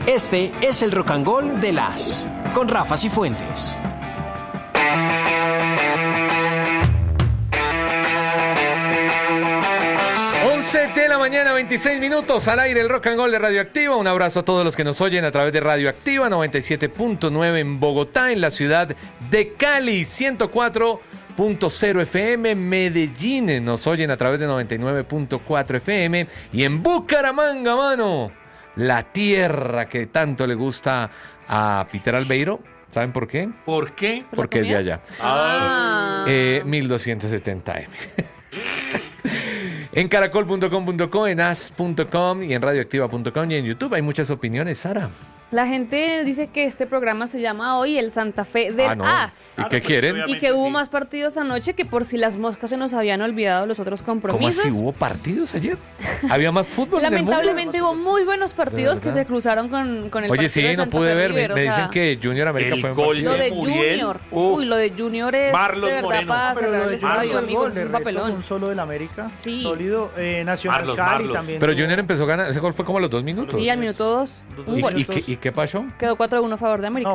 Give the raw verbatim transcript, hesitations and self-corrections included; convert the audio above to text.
Este es el Rock and Roll de las, con Rafa Cifuentes. once de la mañana, veintiséis minutos, al aire el Rock and Roll de Radioactiva. Un abrazo a todos los que nos oyen a través de Radioactiva noventa y siete punto nueve en Bogotá, en la ciudad de Cali, ciento cuatro punto cero F M, Medellín, nos oyen a través de noventa y nueve punto cuatro F M, y en Bucaramanga, mano, la tierra que tanto le gusta a Peter Albeiro. ¿Saben por qué? ¿Por qué? Porque es de allá. Ah. Eh, mil doscientos setenta M. En caracol punto com punto co, en as punto com y en radioactiva punto com y en YouTube hay muchas opiniones, Sara. La gente dice que este programa se llama hoy el Santa Fe del Ah, no. As. ¿Y qué quieren? Y que hubo sí. más partidos anoche, que por si las moscas se nos habían olvidado los otros ¿Cómo compromisos. así? ¿Hubo partidos ayer? ¿Había más fútbol en el mundo? Lamentablemente hubo muy buenos partidos que verdad? se cruzaron con, con el Oye, partido sí, de no Santa pude Fe ver. Me, River, o me dicen sea, que Junior América el fue un gol partido. Lo de Muriel. Junior. Uh. Uy, lo de Junior es Marlos de verdad Moreno. para Pero cerrar lo el de estadio, Junior amigos, gol, es de un resto papelón. fue un solo del América, Sí. sólido. eh, Nacional Marlos, Cali Marlos. también. Pero tuvo- Junior empezó a ganar. Ese gol fue como a los dos minutos. Sí, al minuto dos. Un ¿Y, gol. y qué, ¿Y qué pasó? Quedó cuatro a uno a favor de América. No,